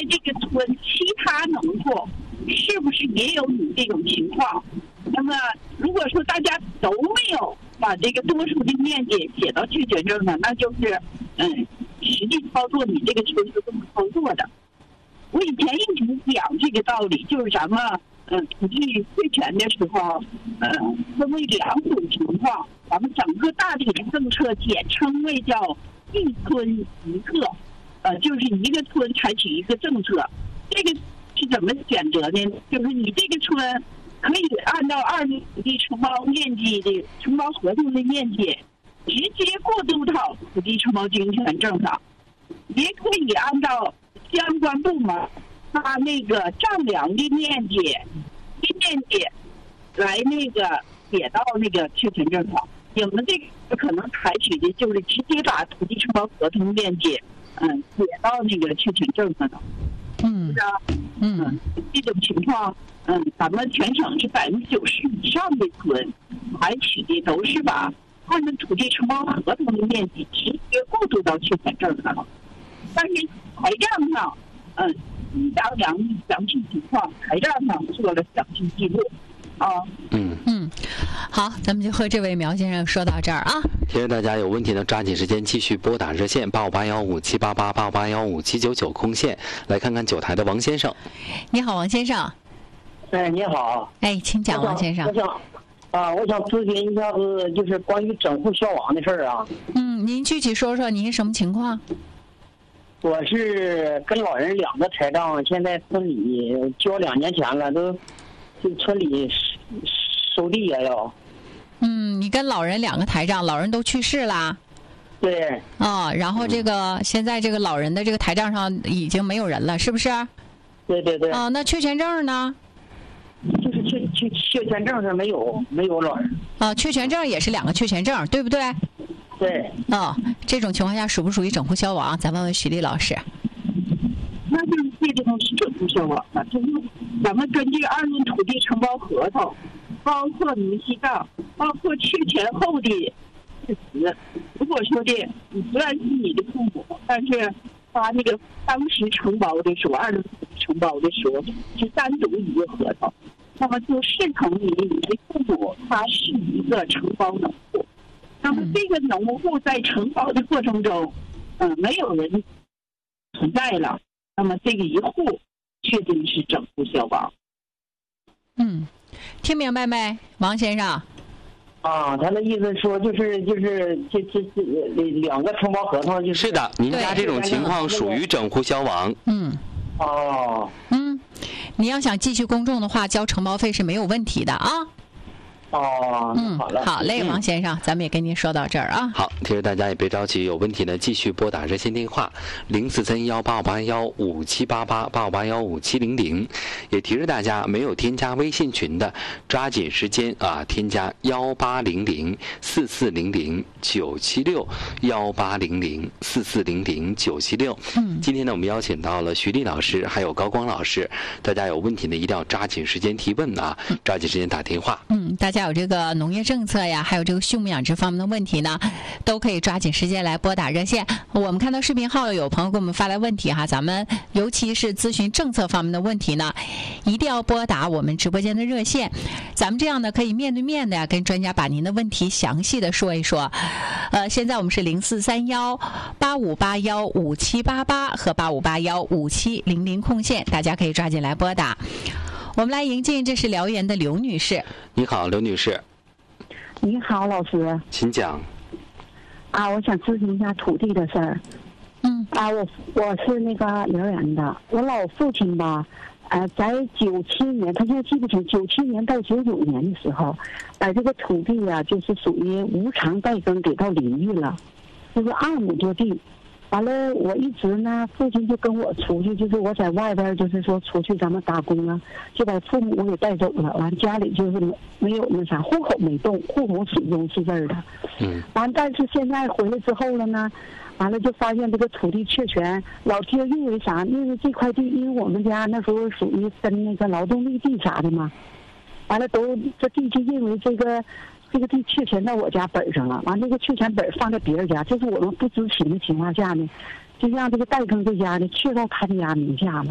这个村其他农户是不是也有你这种情况？那么如果说大家都没有把这个多数的面积写到确权证呢，那就是实际操作你这个村是这么操作的。我以前一直讲这个道理，就是咱们土地确权的时候，分为两种情况。咱们整个大体的政策简称为叫一村一个，就是一个村采取一个政策。这个是怎么选择呢？就是你这个村可以按照二级土地承包面积的承包合同的面积，直接过渡到土地承包经营权证上，也可以按照相关部门他那个丈量的面积来那个写到那个确权证上。我们这个可能采取的就是直接把土地承包合同面积写到那个确权证上的。这种情况咱们全省是90%以上的村采取的都是把按照土地承包合同的面积直接过渡到确权证上了。但是财账上丈量详细情况，财账上做了详细记录好，咱们就和这位苗先生说到这儿啊。 提示大家有问题呢，抓紧时间继续拨打热线85815788 85815799空线，来看看9台的王先生。 你好，王先生。 你好。 请讲，王先生。 我想咨询一下子，就是关于整户消亡的事儿啊。 您具体说说您什么情况？ 我是跟老人2个财账，现在村里交2年前了，都村里收地呀要。 你跟老人2个台账，老人都去世啦？ 对。 然后现在这个老人的这个台账上已经没有人了，是不是？ 对。 那确权证呢？ 就是确权证上没有老人。 确权证也是2个确权证，对不对？ 对。 这种情况下属不属于整户消亡？咱问问徐丽老师。 那就是这种是整户消亡的，就是咱们根据2轮土地承包合同，包括明细账，包括确权后的事实。如果说的你虽然是你的父母，但是他那个当时承包的时候，2轮土地承包的时候是单独一个合同，那么就视同你的父母他是一个承包农户。那么这个农户在承包的过程中，没有人存在了，那么这个一户确定是整户消亡。 听明白没，王先生？ 他的意思说就是这2个承包合同就是。 是的，您家这种情况属于整户消亡。 你要想继续公证的话，交承包费是没有问题的啊。 好了， 好嘞，王先生，咱们也跟您说到这儿啊。 好，提示大家也别着急，有问题呢继续拨打热线电话043185815788 85815700。也提示大家，没有添加微信群的，抓紧时间添加18004400 976 18004400 976。今天呢，我们邀请到了徐丽老师还有高光老师，大家有问题呢一定要抓紧时间提问抓紧时间打电话。 大家有这个农业政策呀，还有这个畜牧养殖方面的问题呢，都可以抓紧时间来拨打热线。我们看到视频号有朋友给我们发来问题咱们尤其是咨询政策方面的问题呢，一定要拨打我们直播间的热线。咱们这样呢，可以面对面的跟专家把您的问题详细的说一说。现在我们是043185815788和85815700空线，大家可以抓紧来拨打。我们来迎进，这是辽源的刘女士。 你好，刘女士。 你好，老师。 请讲。 我想咨询一下土地的事儿。我是那个辽源的，我老父亲吧，在97年，他现在记不清，97年到99年的时候，把这个土地就是属于无偿代耕给到邻居了，就是2亩多地。完了，我一直呢，父亲就跟我出去，就是我在外边，就是说出去咱们打工就把父母给带走了。完家里就是没有那啥，户口没动，户口始终是这儿的。完，但是现在回来之后了呢，完了就发现这个土地确权，老爹因为啥？因为这块地，因为我们家那时候属于分那个劳动力地啥的嘛，完了这地就因为这个地确权在我家本上了，完这个确权本放在别人家，这是我们不知情的情况下呢，就让这个代耕这家呢确到他的家名下了。